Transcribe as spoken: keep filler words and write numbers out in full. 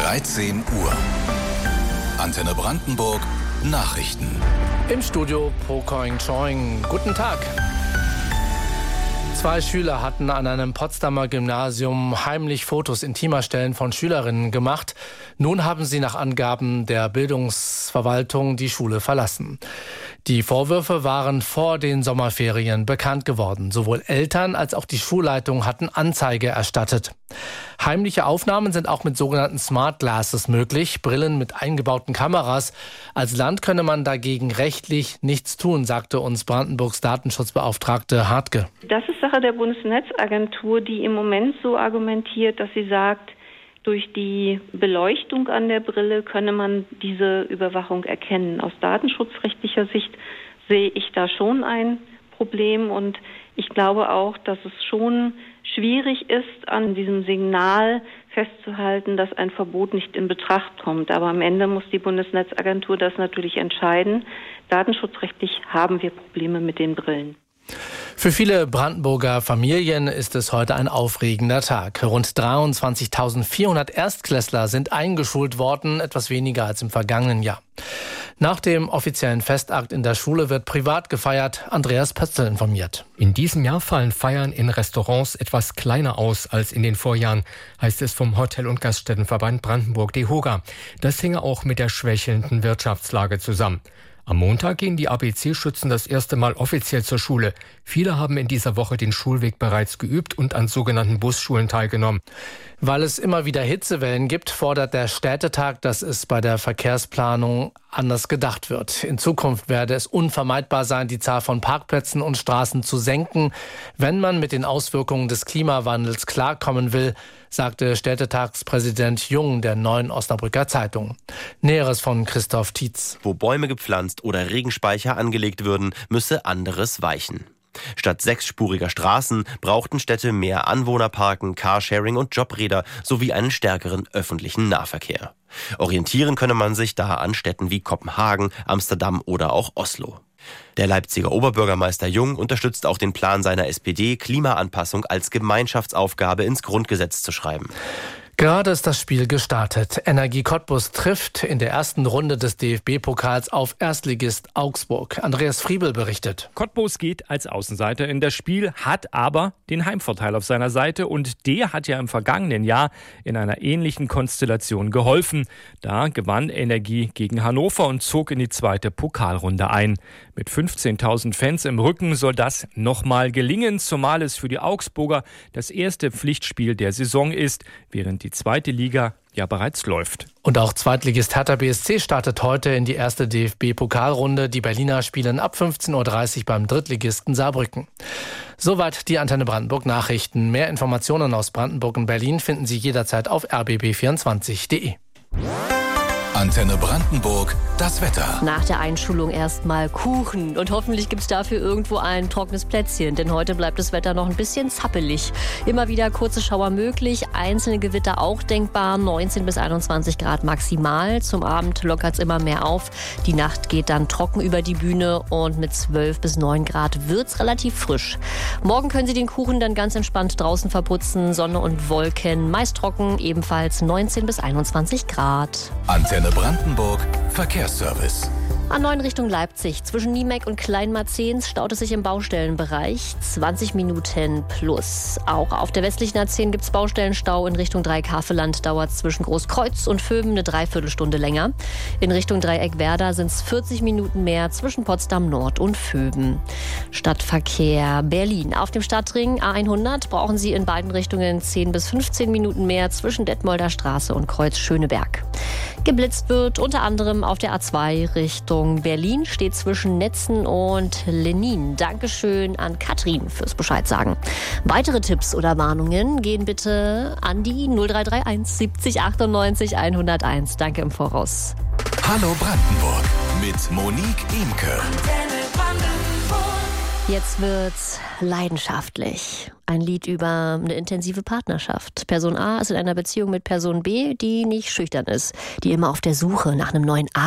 dreizehn Uhr. Antenne Brandenburg Nachrichten. Im Studio Pocoing Choing. Guten Tag. Zwei Schüler hatten an einem Potsdamer Gymnasium heimlich Fotos intimer Stellen von Schülerinnen gemacht. Nun haben sie nach Angaben der Bildungsverwaltung die Schule verlassen. Die Vorwürfe waren vor den Sommerferien bekannt geworden. Sowohl Eltern als auch die Schulleitung hatten Anzeige erstattet. Heimliche Aufnahmen sind auch mit sogenannten Smart Glasses möglich, Brillen mit eingebauten Kameras. Als Land könne man dagegen rechtlich nichts tun, sagte uns Brandenburgs Datenschutzbeauftragte Hartke. Das ist Sache der Bundesnetzagentur, die im Moment so argumentiert, dass sie sagt, durch die Beleuchtung an der Brille könne man diese Überwachung erkennen. Aus datenschutzrechtlicher Sicht sehe ich da schon ein Problem und ich glaube auch, dass es schon schwierig ist, an diesem Signal festzuhalten, dass ein Verbot nicht in Betracht kommt. Aber am Ende muss die Bundesnetzagentur das natürlich entscheiden. Datenschutzrechtlich haben wir Probleme mit den Brillen. Für viele Brandenburger Familien ist es heute ein aufregender Tag. Rund dreiundzwanzigtausendvierhundert Erstklässler sind eingeschult worden, etwas weniger als im vergangenen Jahr. Nach dem offiziellen Festakt in der Schule wird privat gefeiert. Andreas Pötzl informiert. In diesem Jahr fallen Feiern in Restaurants etwas kleiner aus als in den Vorjahren, heißt es vom Hotel- und Gaststättenverband Brandenburg DEHOGA. Das hinge auch mit der schwächelnden Wirtschaftslage zusammen. Am Montag gehen die A B C-Schützen das erste Mal offiziell zur Schule. Viele haben in dieser Woche den Schulweg bereits geübt und an sogenannten Busschulen teilgenommen. Weil es immer wieder Hitzewellen gibt, fordert der Städtetag, dass es bei der Verkehrsplanung anders gedacht wird. In Zukunft werde es unvermeidbar sein, die Zahl von Parkplätzen und Straßen zu senken, wenn man mit den Auswirkungen des Klimawandels klarkommen will, sagte Städtetagspräsident Jung der Neuen Osnabrücker Zeitung. Näheres von Christoph Tietz. Wo Bäume gepflanzt oder Regenspeicher angelegt würden, müsse anderes weichen. Statt sechsspuriger Straßen brauchten Städte mehr Anwohnerparken, Carsharing und Jobräder sowie einen stärkeren öffentlichen Nahverkehr. Orientieren könne man sich da an Städten wie Kopenhagen, Amsterdam oder auch Oslo. Der Leipziger Oberbürgermeister Jung unterstützt auch den Plan seiner S P D, Klimaanpassung als Gemeinschaftsaufgabe ins Grundgesetz zu schreiben. Gerade ist das Spiel gestartet. Energie Cottbus trifft in der ersten Runde des D F B-Pokals auf Erstligist Augsburg. Andreas Friebel berichtet. Cottbus geht als Außenseiter in das Spiel, hat aber den Heimvorteil auf seiner Seite und der hat ja im vergangenen Jahr in einer ähnlichen Konstellation geholfen. Da gewann Energie gegen Hannover und zog in die zweite Pokalrunde ein. Mit fünfzehntausend Fans im Rücken soll das nochmal gelingen, zumal es für die Augsburger das erste Pflichtspiel der Saison ist, während die zweite Liga ja bereits läuft. Und auch Zweitligist Hertha B S C startet heute in die erste D F B-Pokalrunde. Die Berliner spielen ab fünfzehn Uhr dreißig beim Drittligisten Saarbrücken. Soweit die Antenne Brandenburg Nachrichten. Mehr Informationen aus Brandenburg und Berlin finden Sie jederzeit auf r b b vierundzwanzig punkt d e. Antenne Brandenburg, das Wetter. Nach der Einschulung erstmal Kuchen. Und hoffentlich gibt es dafür irgendwo ein trockenes Plätzchen. Denn heute bleibt das Wetter noch ein bisschen zappelig. Immer wieder kurze Schauer möglich, einzelne Gewitter auch denkbar. neunzehn bis einundzwanzig Grad maximal. Zum Abend lockert es immer mehr auf. Die Nacht geht dann trocken über die Bühne. Und mit zwölf bis neun Grad wird es relativ frisch. Morgen können Sie den Kuchen dann ganz entspannt draußen verputzen. Sonne und Wolken, meist trocken, ebenfalls neunzehn bis einundzwanzig Grad. Antenne Brandenburg Verkehrsservice. A neun Richtung Leipzig. Zwischen Niemeck und Kleinmarzehns staut es sich im Baustellenbereich. zwanzig Minuten plus. Auch auf der westlichen A zehn gibt es Baustellenstau. In Richtung Dreieck-Havelland dauert es zwischen Großkreuz und Vöben eine Dreiviertelstunde länger. In Richtung Dreieck-Werder sind es vierzig Minuten mehr zwischen Potsdam Nord und Vöben. Stadtverkehr Berlin. Auf dem Stadtring A hundert brauchen Sie in beiden Richtungen zehn bis fünfzehn Minuten mehr zwischen Detmolder Straße und Kreuz Schöneberg. Geblitzt wird unter anderem auf der A zwei Richtung Berlin, steht zwischen Netzen und Lenin. Dankeschön an Katrin fürs Bescheid sagen. Weitere Tipps oder Warnungen gehen bitte an die null drei drei eins siebzig achtundneunzig hunderteins. Danke im Voraus. Hallo Brandenburg mit Monique Imke. Jetzt wird's leidenschaftlich. Ein Lied über eine intensive Partnerschaft. Person A ist in einer Beziehung mit Person B, die nicht schüchtern ist, die immer auf der Suche nach einem neuen Abenteuer